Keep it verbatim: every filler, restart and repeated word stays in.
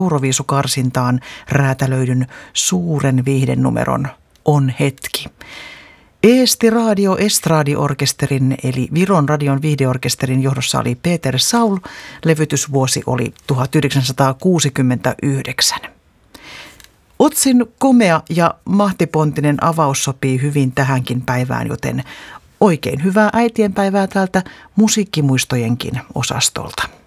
Euroviisukarsintaan räätälöidyn suuren viihdenumeron On hetki. Eesti Radio Estradi-orkesterin eli Viron radion viihdeorkesterin johdossa oli Peter Saul. Levytysvuosi oli tuhatyhdeksänsataakuusikymmentäyhdeksän. Otsin komea ja mahtipontinen avaus sopii hyvin tähänkin päivään, joten oikein hyvää äitienpäivää täältä musiikkimuistojenkin osastolta.